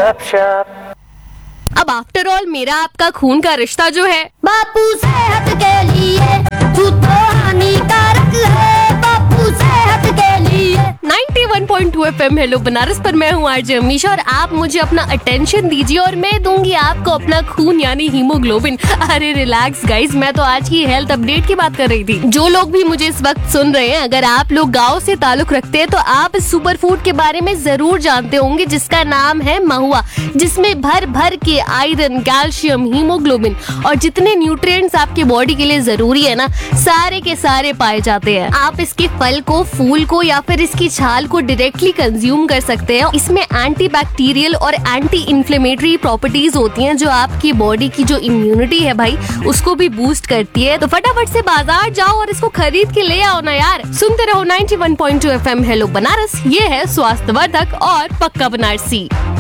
गपशप। अब after all मेरा आपका खून का रिश्ता जो है बापू सेहत के लिए दूध तो हानिकारक है, बापू सेहत के लिए। 91.2 FM हेलो बनारस पर मैं हूँ आरजे अमीशा और आप मुझे अपना अटेंशन दीजिए और मैं दूंगी आपको अपना खून यानी हीमोग्लोबिन। अरे रिलैक्स गाइस, मैं तो आज की हेल्थ अपडेट की बात कर रही थी। जो लोग भी मुझे इस वक्त सुन रहे हैं, अगर आप लोग गाँव से ताल्लुक रखते हैं तो आप इस सुपर फूड के बारे में जरूर जानते होंगे जिसका नाम है महुआ, जिसमें भर भर के आयरन, कैल्शियम, हीमोग्लोबिन और जितने न्यूट्रिएंट्स आपके बॉडी के लिए जरूरी है ना, सारे के सारे पाए जाते हैं। आप इसके फल को, फूल को या फिर इसकी छाल को डायरेक्टली कंज्यूम कर सकते हैं। इसमें एंटीबैक्टीरियल और एंटी इन्फ्लेमेटरी प्रॉपर्टीज होती हैं जो आपकी बॉडी की जो इम्यूनिटी है भाई उसको भी बूस्ट करती है। तो फटाफट से बाजार जाओ और इसको खरीद के ले आओ ना यार। सुनते रहो 91.2 FM हेलो बनारस, ये है स्वास्थ्यवर्धक और पक्का बनारसी।